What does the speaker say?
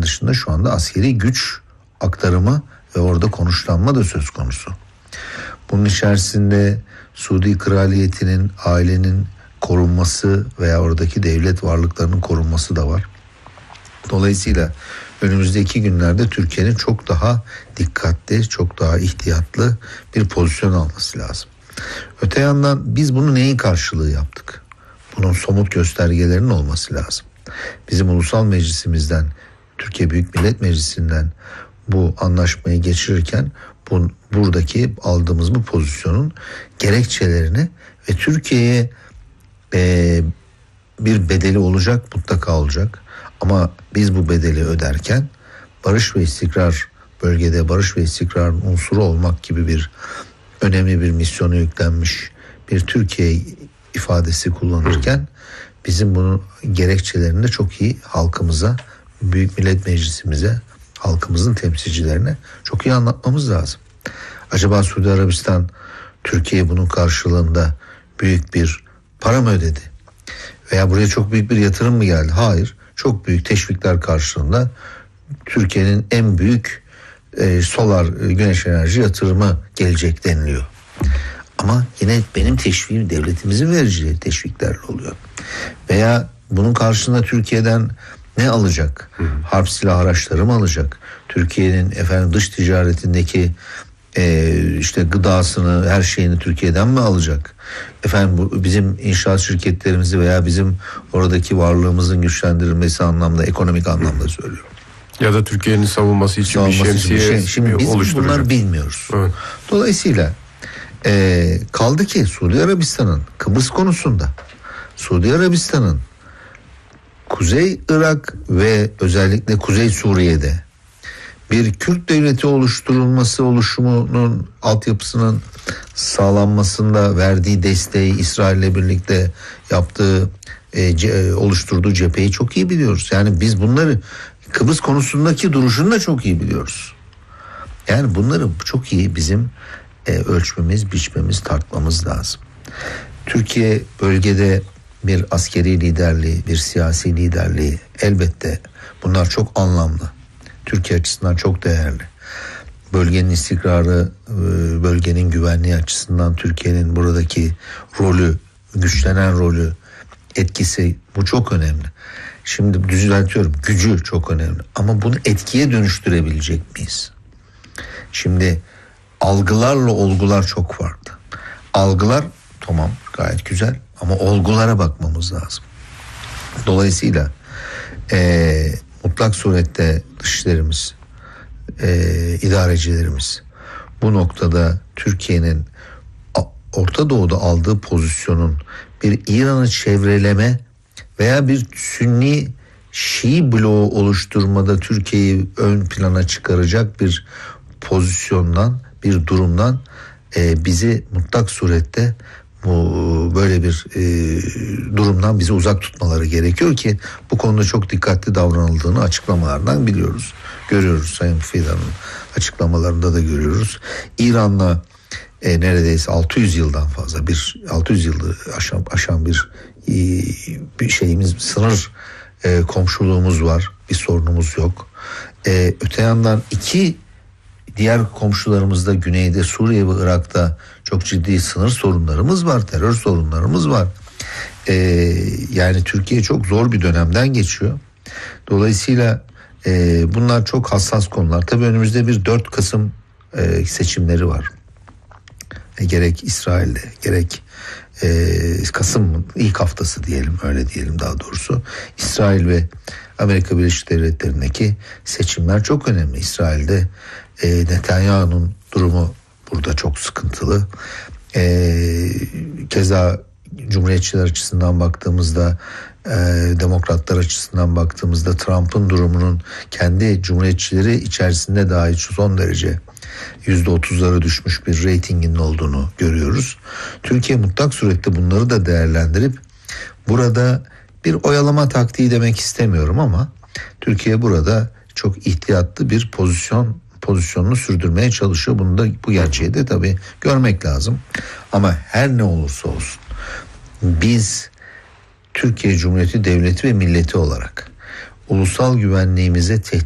dışında şu anda askeri güç aktarımı ve orada konuşlanma da söz konusu. Bunun içerisinde Suudi Kraliyeti'nin, ailenin korunması veya oradaki devlet varlıklarının korunması da var. Dolayısıyla önümüzdeki günlerde Türkiye'nin çok daha dikkatli, çok daha ihtiyatlı bir pozisyon alması lazım. Öte yandan biz bunu neyin karşılığı yaptık? Bunun somut göstergelerinin olması lazım. Bizim ulusal meclisimizden, Türkiye Büyük Millet Meclisi'nden bu anlaşmayı geçirirken buradaki aldığımız bu pozisyonun gerekçelerini ve Türkiye'ye bir bedeli olacak, mutlaka olacak. Ama biz bu bedeli öderken barış ve istikrar, bölgede barış ve istikrarın unsuru olmak gibi bir önemli bir misyonu yüklenmiş bir Türkiye ifadesi kullanırken bizim bunun gerekçelerini de çok iyi halkımıza, Büyük Millet Meclisimize, halkımızın temsilcilerine çok iyi anlatmamız lazım. Acaba Suudi Arabistan Türkiye'ye bunun karşılığında büyük bir para mı ödedi? Veya buraya çok büyük bir yatırım mı geldi? Hayır. Çok büyük teşvikler karşılığında Türkiye'nin en büyük solar güneş enerji yatırımı gelecek deniliyor. Ama yine benim teşviğim devletimizin vereceği teşviklerle oluyor. Veya bunun karşılığında Türkiye'den ne alacak? Harp silah araçları mı alacak? Türkiye'nin dış ticaretindeki işte gıdasını, her şeyini Türkiye'den mi alacak? Bu bizim inşaat şirketlerimizi veya bizim oradaki varlığımızın güçlendirilmesi anlamda, ekonomik anlamda söylüyorum. Ya da Türkiye'nin savunması için bir şemsiye Şimdi biz bunları bilmiyoruz. Evet. Dolayısıyla kaldı ki Suudi Arabistan'ın Kıbrıs konusunda, Suudi Arabistan'ın Kuzey Irak ve özellikle Kuzey Suriye'de bir Kürt devleti oluşumunun altyapısının sağlanmasında verdiği desteği, İsrail'le birlikte yaptığı oluşturduğu cepheyi çok iyi biliyoruz. Yani biz bunları, Kıbrıs konusundaki duruşunu da çok iyi biliyoruz. Yani bunları çok iyi bizim ölçmemiz, biçmemiz, tartmamız lazım. Türkiye bölgede bir askeri liderliği, bir siyasi liderliği, elbette bunlar çok anlamlı. Türkiye açısından çok değerli. Bölgenin istikrarı, bölgenin güvenliği açısından Türkiye'nin buradaki rolü, güçlenen rolü, etkisi, bu çok önemli. Şimdi düzeltiyorum, gücü çok önemli. Ama bunu etkiye dönüştürebilecek miyiz? Şimdi algılarla olgular çok farklı. Algılar tamam, gayet güzel ama olgulara bakmamız lazım. Dolayısıyla mutlak surette dışişlerimiz, idarecilerimiz bu noktada Türkiye'nin Orta Doğu'da aldığı pozisyonun bir İran'ı çevreleme veya bir Sünni Şii bloğu oluşturmada Türkiye'yi ön plana çıkaracak bir pozisyondan, bir durumdan bizi mutlak surette böyle bir durumdan bizi uzak tutmaları gerekiyor ki bu konuda çok dikkatli davranıldığını açıklamalardan biliyoruz. Görüyoruz, Sayın Fidan'ın açıklamalarında da görüyoruz. İran'la neredeyse 600 yıldan fazla 600 yılı aşan bir şeyimiz, sınır komşuluğumuz var. Bir sorunumuz yok. Öte yandan diğer komşularımızda güneyde, Suriye ve Irak'ta çok ciddi sınır sorunlarımız var, terör sorunlarımız var. Yani Türkiye çok zor bir dönemden geçiyor. Dolayısıyla bunlar çok hassas konular. Tabii önümüzde bir 4 Kasım seçimleri var. Gerek İsrail'de, gerek Kasım'ın ilk haftası diyelim, öyle diyelim daha doğrusu. İsrail ve Amerika Birleşik Devletleri'ndeki seçimler çok önemli. İsrail'de Netanyahu'nun durumu burada çok sıkıntılı. Keza Cumhuriyetçiler açısından baktığımızda, Demokratlar açısından baktığımızda Trump'ın durumunun kendi Cumhuriyetçileri içerisinde dahi son derece %30'lara düşmüş bir reytinginin olduğunu görüyoruz. Türkiye mutlak surette bunları da değerlendirip burada bir oyalama taktiği demek istemiyorum ama Türkiye burada çok ihtiyatlı bir pozisyonunu sürdürmeye çalışıyor. Bunu da, bu gerçeği de tabii görmek lazım. Ama her ne olursa olsun biz Türkiye Cumhuriyeti Devleti ve milleti olarak ulusal güvenliğimize tehdit